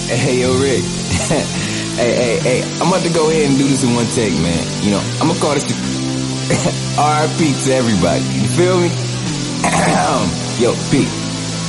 Hey, yo, Rick. Hey, I'm about to go ahead and do this in one take, man. You know, I'm gonna call this the RIP to everybody. You feel me? Yo, Pete.